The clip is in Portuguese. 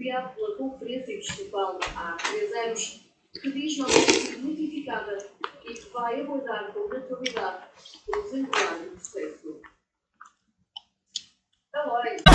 criado pela Conferência Episcopal há 3 anos, que diz não ter sido notificada e que vai abordar com naturalidade o desenrolar